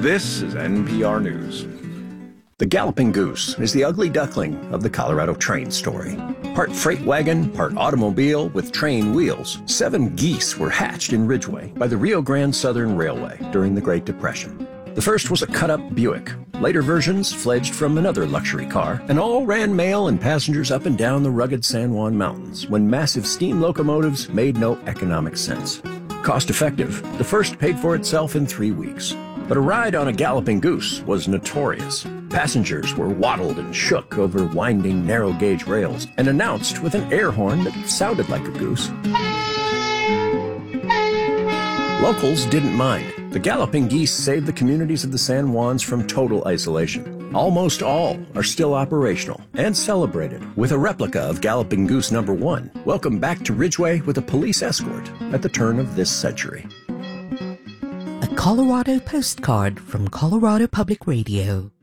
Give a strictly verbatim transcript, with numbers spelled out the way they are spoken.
This is N P R News. The Galloping Goose is the ugly duckling of the Colorado train story. Part freight wagon, part automobile with train wheels, seven geese were hatched in Ridgway by the Rio Grande Southern Railway during the Great Depression. The first was a cut-up Buick. Later versions fledged from another luxury car, and all ran mail and passengers up and down the rugged San Juan Mountains when massive steam locomotives made no economic sense. Cost-effective, the first paid for itself in three weeks. But a ride on a Galloping Goose was notorious. Passengers were waddled and shook over winding narrow-gauge rails and announced with an air horn that sounded like a goose. Locals didn't mind. The Galloping Geese saved the communities of the San Juans from total isolation. Almost all are still operational and celebrated with a replica of Galloping Goose number one, welcomed back to Ridgway with a police escort at the turn of this century. A Colorado postcard from Colorado Public Radio.